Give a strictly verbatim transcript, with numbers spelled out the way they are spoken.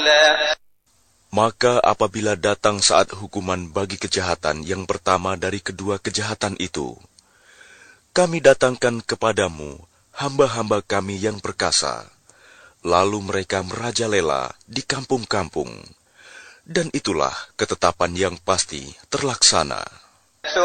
مفعولا. Maka apabila datang saat hukuman bagi kejahatan yang pertama dari kedua kejahatan itu, kami datangkan kepadamu hamba-hamba kami yang perkasa, lalu mereka merajalela di kampung-kampung, dan itulah ketetapan yang pasti terlaksana.